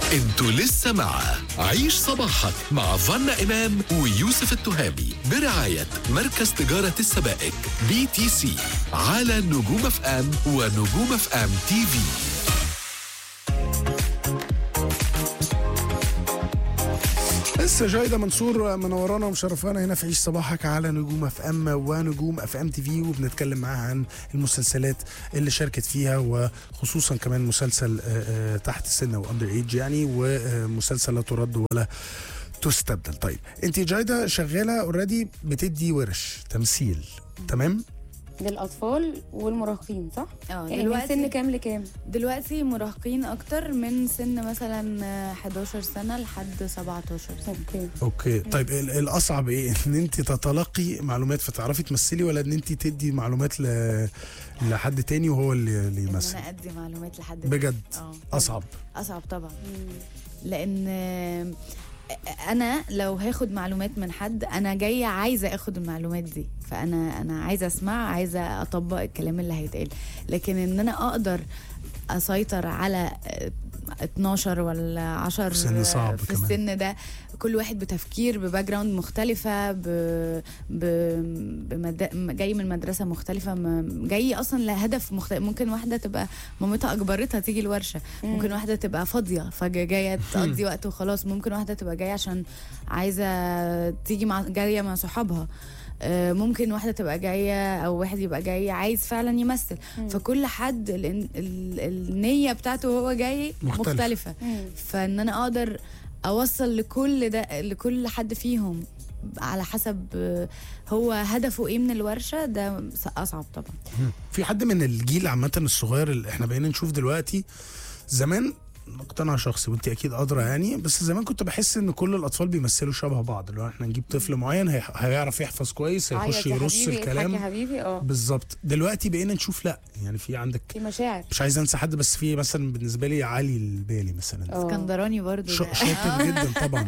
انتوا لسه مع عيش صباحك مع فانا إمام ويوسف التهامي برعاية مركز تجارة السبائك BTC على نجوم اف ام ونجوم اف ام تي في. لسه جايدة منصور منورانا ومشرفانا هنا في عيش صباحك على نجوم اف ام ونجوم اف ام تي في، وبنتكلم معاها عن المسلسلات اللي شاركت فيها، وخصوصا كمان مسلسل تحت السن واندر ايج يعني، ومسلسل لا ترد ولا تستبدل. طيب انت جايدة شغالة اوريدي بتدي ورش تمثيل، تمام؟ للاطفال والمراهقين صح؟ يعني من دلوقتي سن كام لكام؟ دلوقتي مراهقين اكتر، من سن مثلا 11 سنه لحد 17 سنه. اوكي. طيب الاصعب ايه، ان انت تتلقي معلومات فتعرفي تمثلي، ولا ان انت تدي معلومات لحد تاني وهو اللي يمثل؟ انا ادي معلومات لحد بجد اصعب طبعا. لان انا لو هاخد معلومات من حد، انا جايه عايزه اخد المعلومات دي، فانا عايزه اسمع، عايزه اطبق الكلام اللي هيتقال. لكن ان انا اقدر اسيطر على 12 ولا 10 سن صعب في كمان. السن ده، كل واحد بتفكير بباك جراوند مختلفه، جاي من مدرسه مختلفه، جاي اصلا لهدف مختلف. ممكن واحده تبقى مامتها اجبرتها تيجي الورشه، ممكن واحده تبقى فاضيه فجايه تقضي وقت وخلاص، ممكن واحده تبقى جايه عشان عايزه تيجي جايه مع صحابها، ممكن واحده تبقى جايه او واحد يبقى جاي عايز فعلا يمثل. فكل حد النيه بتاعته وهو جاي مختلفه. فان انا اقدر اوصل لكل ده، لكل حد فيهم على حسب هو هدفه ايه من الورشه، ده اصعب طبعا. في حد من الجيل عامه الصغير اللي احنا بقينا نشوف دلوقتي، زمان مقتنع شخصي وانت اكيد ادرى يعني، بس زمان كنت بحس ان كل الاطفال بيمثلوا شبه بعض، لو احنا نجيب طفل معين هيعرف يحفظ كويس، هيخش يرص الكلام يا حبيبي بالظبط. دلوقتي بقينا نشوف لا، يعني في عندك في مشاعر، مش عايز انسى حد، بس في مثلا بالنسبه لي علي البالي مثلا، اسكندراني برضو شاطر جدا طبعا.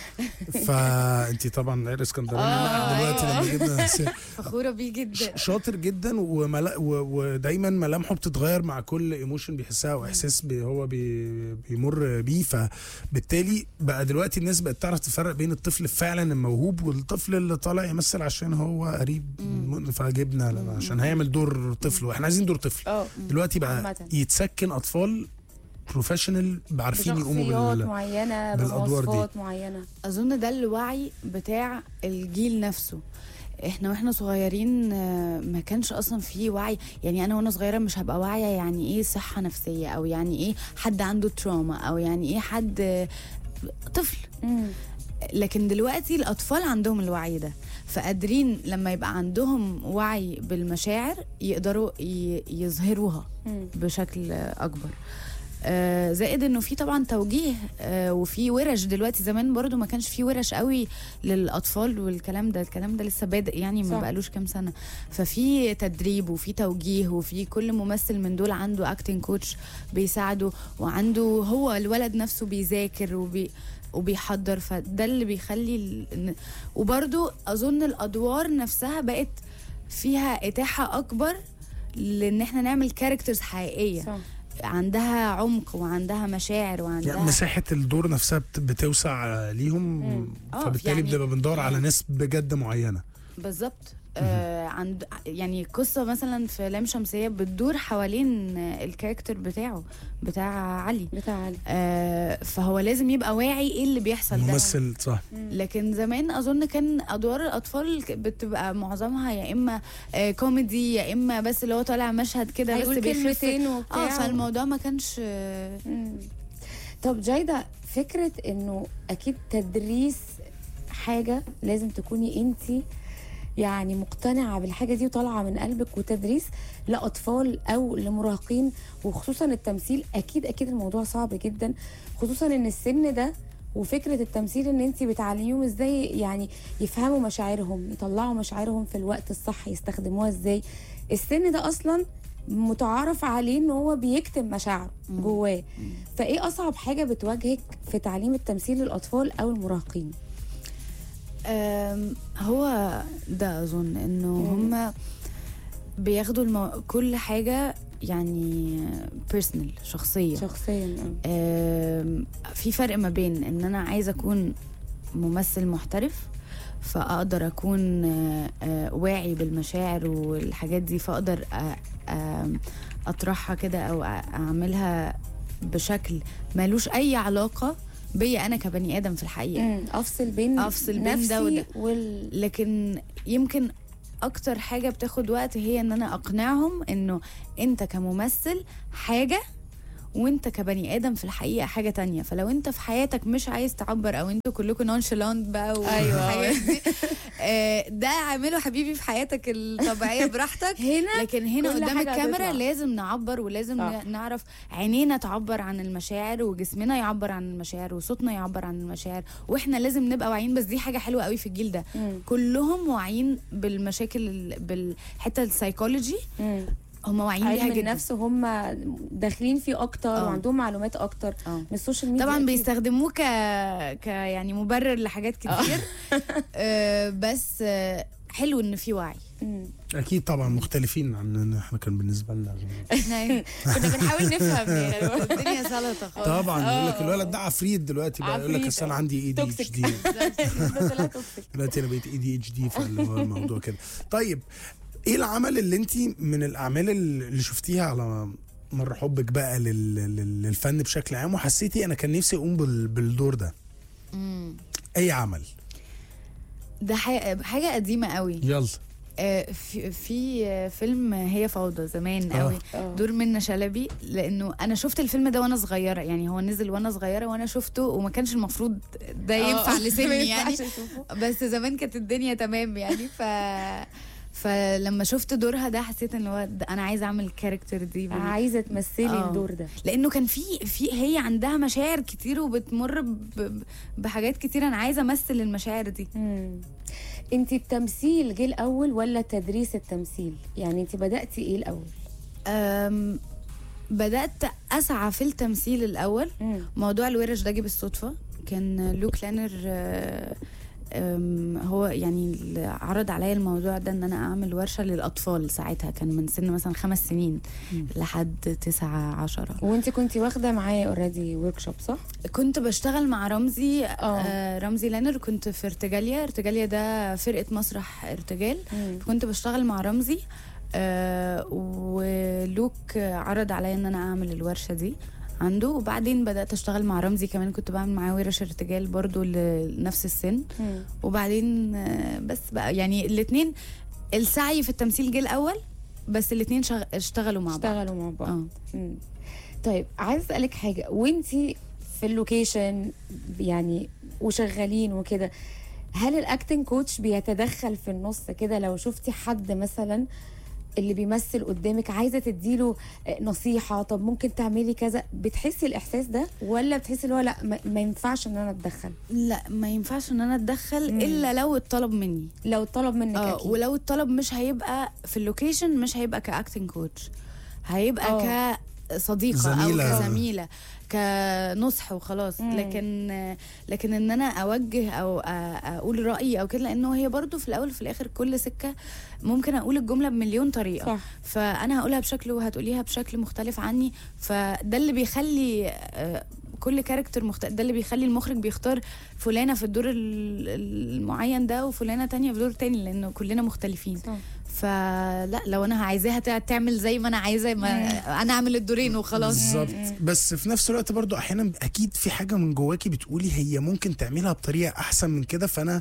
فانت طبعا غير اسكندراني دلوقتي لما جبنا فخوره بيه جدا، شاطر جدا، ودايما ملامحه بتتغير مع كل ايموشن بيحسها واحساس هو بيمر بيه. فبالتالي بقى دلوقتي الناس بقت تعرف تفرق بين الطفل فعلا الموهوب والطفل اللي طالع يمثل عشان هو قريب فجبنا عشان هيعمل دور طفل، واحنا عايزين دور طفل. دلوقتي بقى يتسكن اطفال بروفيشنال عارفين يقوموا معينه بالادوار دي معينه. اظن ده الوعي بتاع الجيل نفسه. احنا واحنا صغيرين ما كانش اصلا فيه وعي. يعني انا وانا صغيره مش هبقى واعيه يعني ايه صحه نفسيه، او يعني ايه حد عنده تروما، او يعني ايه حد طفل. لكن دلوقتي الاطفال عندهم الوعي ده، فقادرين لما يبقى عندهم وعي بالمشاعر يقدروا يظهروها بشكل اكبر. زائد انه في طبعا توجيه وفي ورش دلوقتي. زمان برضو ما كانش في ورش قوي للاطفال والكلام ده، الكلام ده لسه بادئ يعني، ما بقالوش كام سنه. ففي تدريب وفي توجيه، وفي كل ممثل من دول عنده اكتنج كوتش بيساعده، وعنده هو الولد نفسه بيذاكر وبيحضر. فده اللي بيخلي وبرضو اظن الادوار نفسها بقت فيها اتاحه اكبر لان احنا نعمل كاركترز حقيقيه صح. عندها عمق وعندها مشاعر وعندها يعني مساحة الدور نفسها بتوسع ليهم. فبالتالي يعني بنبقى بندور على ناس بجد معينة بالظبط. عند يعني قصه مثلا في لام شمسيه بتدور حوالين الكاركتر بتاع علي فهو لازم يبقى واعي ايه اللي بيحصل ده ممثل صح. لكن زمان اظن كان ادوار الاطفال بتبقى معظمها يا اما كوميدي، يا اما بس اللي هو طالع مشهد كده بس بيخف فالموضوع ما كانش. طب جايدة، فكره انه اكيد تدريس حاجه لازم تكوني انتي يعني مقتنعة بالحاجة دي وطالعة من قلبك، وتدريس لأطفال أو لمراهقين، وخصوصا التمثيل أكيد الموضوع صعب جدا، خصوصا إن السن ده وفكرة التمثيل إن أنتي بتعلميهم إزاي يعني يفهموا مشاعرهم، يطلعوا مشاعرهم في الوقت الصح، يستخدموها إزاي. السن ده أصلا متعارف عليه إن هو بيكتم مشاعره جواه. فإيه أصعب حاجة بتواجهك في تعليم التمثيل للأطفال أو المراهقين؟ هو ده اظن انه هم بياخدوا كل حاجه يعني بيرسونال، شخصيه. في فرق ما بين ان انا عايزه اكون ممثل محترف فاقدر اكون واعي بالمشاعر والحاجات دي، فاقدر اطرحها كده او اعملها بشكل مالوش اي علاقه بيا انا كبني ادم في الحقيقه. افصل بين ده وده. لكن يمكن اكتر حاجه بتاخد وقت هي ان انا اقنعهم انه انت كممثل حاجه وانت كبني ادم في الحقيقه حاجه تانية. فلو انت في حياتك مش عايز تعبر او انتوا كلكم نونشالانت بقى والحاجات دي ده اعمله حبيبي في حياتك الطبيعيه براحتك. لكن هنا قدام الكاميرا لازم نعبر، ولازم نعرف عينينا تعبر عن المشاعر وجسمنا يعبر عن المشاعر وصوتنا يعبر عن المشاعر، واحنا لازم نبقى واعيين. بس دي حاجه حلوه قوي في الجيل ده، كلهم واعيين بالمشاكل بالحته السايكولوجي، هم واعيين بيها جدا. النفس هم داخلين فيه اكتر وعندهم معلومات اكتر من السوشيال ميديا. طبعا بيستخدموه يعني مبرر لحاجات كتير. بس حلو ان في وعي. اكيد طبعا مختلفين عن احنا كان بالنسبه لنا كنا بنحاول نفهم الدنيا سلطه خالص. طبعا يقول لك الولد ده عفريت دلوقتي بقى يقول لك اصل انا عندي ADHD دلوقتي انا بقيت ADHD، فاللي هو الموضوع كده. طيب ايه العمل اللي انت من الاعمال اللي شفتيها على مر حبك بقى للفن بشكل عام وحسيتي انا كان نفسي اقوم بالدور ده؟ اي عمل ده حاجه قديمه قوي. يلا. في فيلم هي فوضى زمان قوي، دور منة شلبي، لانه انا شفت الفيلم ده وانا صغيره، يعني هو نزل وانا صغيره وانا شفته وما كانش المفروض ده ينفع لسني يعني، بس زمان كانت الدنيا تمام يعني. فلما شفت دورها ده حسيت ان هو انا عايزه اعمل الكاركتر دي، عايزه تمثلي الدور ده، لانه كان في هي عندها مشاعر كتير وبتمر بحاجات كتير، انا عايزه امثل المشاعر دي. انت التمثيل جه الاول ولا تدريس التمثيل؟ يعني انت بداتي ايه الاول؟ بدات اسعى في التمثيل الاول. موضوع الورش ده جه بالصدفه، كان لوك لانر هو يعني عرض عليا الموضوع ده ان انا اعمل ورشه للاطفال. ساعتها كان من سن مثلا 5 سنين لحد 9-10. وانت كنتي واخده معايا اوريدي ورك شوب صح؟ كنت بشتغل مع رمزي رمزي لانر، كنت في ارتجاليا ده فرقه مسرح ارتجال. كنت بشتغل مع رمزي ولوك عرض عليا ان انا اعمل الورشه دي عنده، وبعدين بدأت أشتغل مع رمزي كمان، كنت بعمل معاه ورش ارتجال برضو لنفس السن. وبعدين بس بقى يعني الاتنين السعي في التمثيل جه الأول، بس الاتنين اشتغلوا مع بعض. طيب عايز أسألك حاجة، وانتي في اللوكيشن يعني وشغالين وكده، هل الأكتنج كوتش بيتدخل في النص كده لو شفتي حد مثلا اللي بيمثل قدامك عايزه تديله نصيحه، طب ممكن تعملي كذا، بتحسي الاحساس ده ولا بتحسي اللي هو لا ما ينفعش ان انا اتدخل؟ لا ما ينفعش ان انا اتدخل الا لو الطلب مني. لو الطلب منك اكيد. ولو الطلب مش هيبقى في اللوكيشن، مش هيبقى كاكتنج كوتش، هيبقى كصديقه زميلة. او كزميله كنصح وخلاص. لكن ان انا اوجه او اقول رايي او كده، لانه هي برضو في الاول وفي الاخر كل سكه ممكن اقول الجمله بمليون طريقه صح. فانا هقولها بشكل وهتقوليها بشكل مختلف عني، فده اللي بيخلي كل كاركتر مختلف، ده اللي بيخلي المخرج بيختار فلانه في الدور المعين ده وفلانه تانية في دور تاني، لانه كلنا مختلفين صح. فلا لو انا عايزاها تعمل زي ما انا عايزه، ما انا اعمل الدورين وخلاص بالظبط. بس في نفس الوقت برضو احيانا اكيد في حاجه من جواكي بتقولي هي ممكن تعملها بطريقه احسن من كده، فانا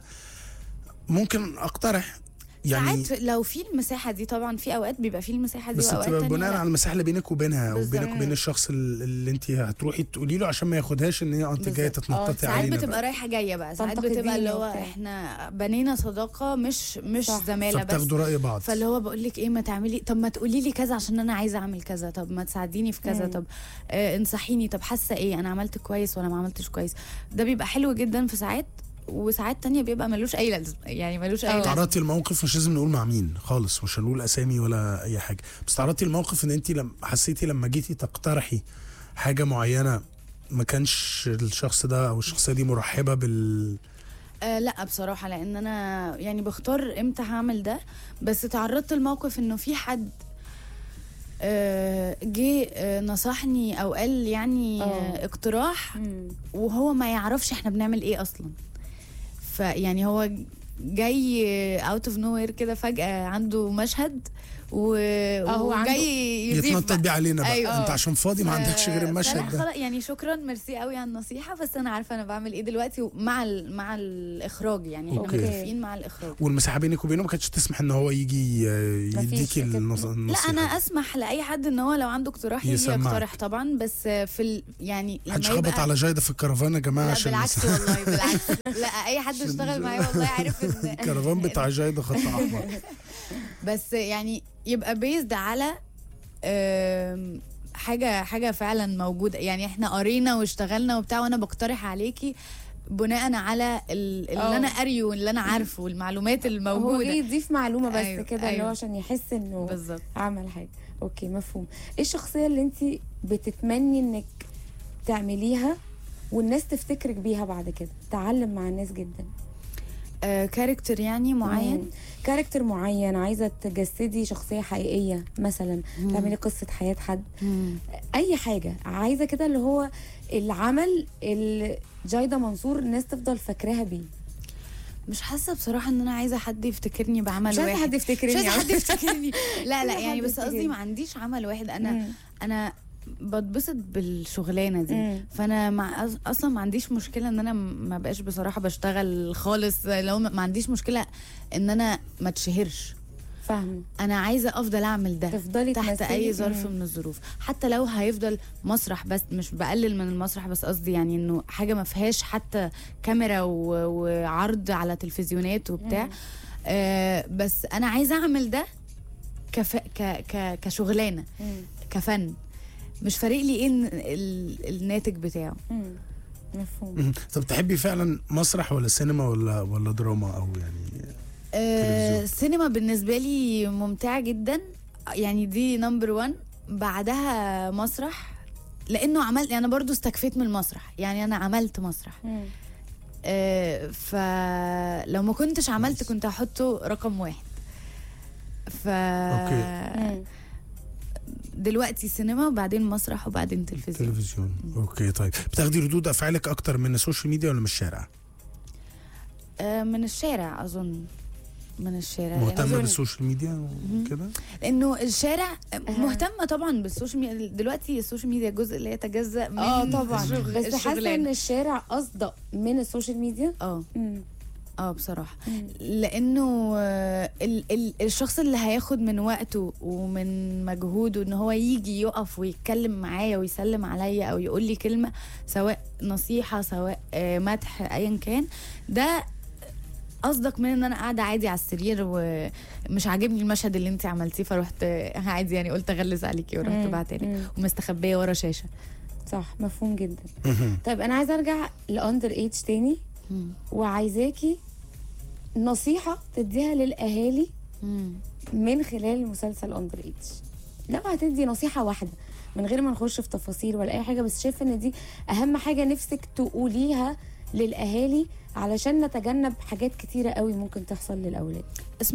ممكن اقترح يعني ساعات لو في المساحه دي. طبعا في اوقات بيبقى في المساحه دي، بس واوقات تانية بناء على المساحه اللي بينك وبينها وبينك وبين الشخص اللي انت هتروحي تقولي له، عشان ما ياخدهاش ان هي انت جايه تتنططي علينا. ساعات بتبقى رايحه جايه بقى، ساعات بتبقى اللي هو احنا بنينا صداقه مش زماله بس، فبتاخدوا راي بعض. فاللي هو بقول لك ايه، ما تعملي، طب ما تقولي لي كذا عشان انا عايزه اعمل كذا، طب ما تساعديني في كذا، طب انصحيني، طب حاسه ايه، انا عملت كويس ولا ما عملتش كويس. ده بيبقى حلو جدا في ساعات، وساعات تانية بيبقى ملوش اي لازمه، يعني ملوش اي لازمه. تعرضتي الموقف، مش لازم نقول مع مين خالص، مش هنقول اسامي ولا اي حاجه، بس تعرضتي الموقف ان انت لما حسيتي لما جيتي تقترحي حاجه معينه ما كانش الشخص ده او الشخصيه دي مرحبه لا بصراحه، لان انا يعني بختار امتى هعمل ده. بس تعرضت الموقف انه في حد جه نصحني او قال يعني اقتراح وهو ما يعرفش احنا بنعمل ايه اصلا. فيعني هو جاي اوت اوف نو وير كده فجأة عنده مشهد وجاي يتنطط بيه علينا بقى. أيوة. انت عشان فاضي ما عندكش غير المشهد ده. يعني شكرا ميرسي قوي على النصيحه، بس انا عارفه انا بعمل ايه دلوقتي مع الاخراج، يعني احنا متفقين مع الاخراج. والمساحه بينك وبينه ما كانتش تسمح ان هو يجي يديكي لا النصيحه؟ انا اسمح لاي حد ان هو لو عنده اقتراح يجي يقترح طبعا، بس في يعني لما محدش خبط على جايده في الكرفان يا جماعه. لا بالعكس والله بالعكس. لا اي حد اشتغل معايا والله عارف ان الكرفان بتاع جايده خط احمر. بس يعني يبقى بيزد على حاجه فعلا موجوده، يعني احنا قرينا واشتغلنا وبتاع، وانا بقترح عليكي بناء على اللي انا قاريه واللي انا عارفه والمعلومات الموجوده. هو يضيف معلومه بس أيوة كده اللي هو عشان يحس انه بالظبط عمل حاجه. اوكي مفهوم. ايه الشخصيه اللي انت بتتمني انك تعمليها والناس تفتكرك بيها بعد كده، تعلم مع الناس جدا؟ كاركتر يعني معين. كاركتر معين، عايزه تجسدي شخصيه حقيقيه مثلا، تعملي قصه حياه حد، اي حاجه عايزه كده، اللي هو العمل اللي جايده منصور الناس تفضل فاكراها بيه. مش حاسه بصراحه ان انا عايزه حد يفتكرني بعمل واحد. مش عايزه حد يفتكرني، مش عايزه حد يفتكرني. لا يعني بس قصدي ما عنديش عمل واحد. انا بتبسط بالشغلانه دي. فانا اصلا ما عنديش مشكله ان انا ما بقاش بصراحه بشتغل خالص، لو ما عنديش مشكله ان انا ما اتشهرش. فاهمه. انا عايزه افضل اعمل ده تفضلي تحت اي ظرف من الظروف، حتى لو هيفضل مسرح، بس مش بقلل من المسرح، بس قصدي يعني انه حاجه ما فيهاش حتى كاميرا وعرض على تلفزيونات وبتاع. بس انا عايزه اعمل ده كشغلانه، كفن. مش فارق لي ايه الناتج بتاعه. مفهوم. طب تحبي فعلا مسرح ولا سينما ولا دراما او يعني السينما بالنسبه لي ممتعه جدا، يعني دي نمبر 1. بعدها مسرح، لانه عملت يعني انا برضو استكفيت من المسرح، يعني انا عملت مسرح. فلو ما كنتش عملت كنت هحطه رقم 1. اوكي. دلوقتي سينما وبعدين مسرح وبعدين تلفزيون. اوكي. طيب بتاخدي ردود افعالك اكتر من السوشيال ميديا ولا من الشارع؟ من الشارع اظن. من الشارع. مهتمه بالسوشيال ميديا وكده؟ لانه الشارع مهتمه طبعا بالسوشيال ميديا. دلوقتي السوشيال ميديا جزء لا يتجزأ من طبعا. بس حاسه ان الشارع اصدق من السوشيال ميديا. بصراحه. لانه الشخص اللي هياخد من وقته ومن مجهوده ان هو يجي يقف ويتكلم معايا ويسلم عليا او يقول لي كلمه، سواء نصيحه سواء مدح ايا كان، ده اصدق من ان انا قاعده عادي على السرير ومش عاجبني المشهد اللي انت عملتيه فروحت عادي يعني قلت اغلس عليكي ورحت بعتلك ومستخبيه ورا شاشه. صح. مفهوم جدا. طيب انا عايزه ارجع لاندر ايج تاني، وعايزاكي نصيحه تديها للاهالي من خلال مسلسل اندر ايج. لو هتدي نصيحه واحده من غير ما نخش في تفاصيل ولا اي حاجه، بس شايفه ان دي اهم حاجه نفسك تقوليها للاهالي علشان نتجنب حاجات كتيره قوي ممكن تحصل للاولاد.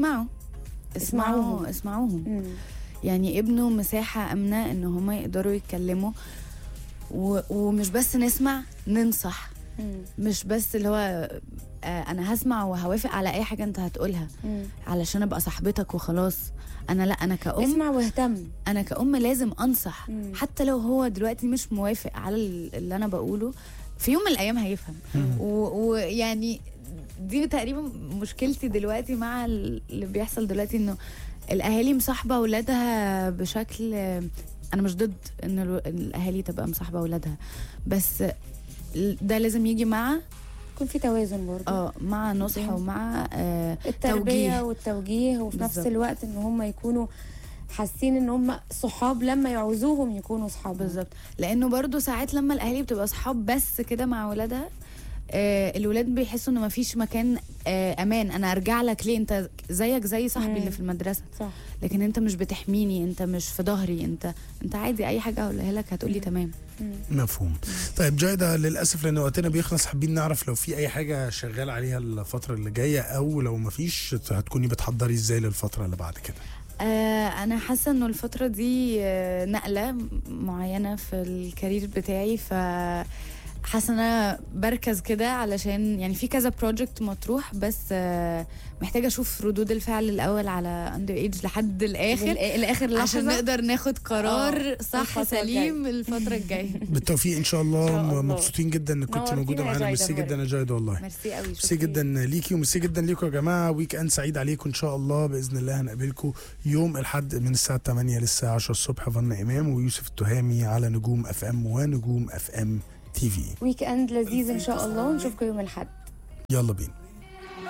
اسمعوهم. يعني ابنوا مساحه امنه ان هم يقدروا يتكلموا، ومش بس نسمع، ننصح. مش بس اللي هو انا هسمع وهوافق على اي حاجه انت هتقولها علشان ابقى صاحبتك وخلاص. انا كأم اسمع واهتم. انا كأم لازم انصح، حتى لو هو دلوقتي مش موافق على اللي انا بقوله، في يوم من الايام هيفهم. ويعني دي تقريبا مشكلتي دلوقتي مع اللي بيحصل دلوقتي، انه الاهالي مصاحبه اولادها بشكل، انا مش ضد ان الاهالي تبقى مصاحبه اولادها، بس ده لازم يجي مع يكون في توازن برضه. مع نصح ومع التربيه والتوجيه، وفي نفس الوقت ان هم يكونوا حاسين ان هم صحاب لما يعوزوهم يكونوا صحاب. بالظبط. لانه برضو ساعات لما الاهالي بتبقى صحاب بس كده مع ولادها، الولاد بيحسوا انه مفيش مكان امان. انا ارجع لك ليه؟ انت زيك زي صاحبي اللي في المدرسه. صح. لكن انت مش بتحميني، انت مش في ظهري، انت عادي اي حاجه اقولها لك هتقولي تمام. مفهوم. طيب جايده، للاسف لان وقتنا بيخلص، حابين نعرف لو في اي حاجه شغال عليها الفتره اللي جايه، او لو مفيش هتكوني بتحضري ازاي للفتره اللي بعد كده؟ انا حاسه انه الفتره دي نقله معينه في الكارير بتاعي، ف حاسه انا بركز كده علشان يعني في كذا بروجكت مطروح، بس محتاجه اشوف ردود الفعل الاول على اندر ايج لحد الاخر لحظه عشان نقدر ناخد قرار صح الفترة سليم الفتره الجايه. بالتوفيق ان شاء الله. إن شاء الله. مبسوطين جدا انك كنت نورتينا موجوده يا معانا. جايدة ميرسي جدا يا جايده والله. ميرسي قوي. ميرسي جدا ليكي وميرسي جدا ليكم يا جماعه. ويك اند سعيد عليكم ان شاء الله. باذن الله هنقابلكم يوم الاحد من الساعه 8 للساعه 10 الصبح. فنا امام ويوسف التهامي على نجوم اف ام ونجوم اف ام تي في. ويك اند لذيذ ان شاء الله، ونشوفكم يوم الاحد. يلا بينا.